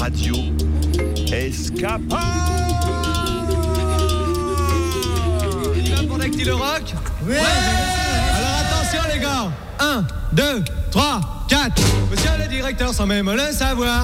radio Escape. Il va pour Dactylo Rock? Ouais. Alors attention les gars. 1, 2, 3, 4. Monsieur le directeur sans même le savoir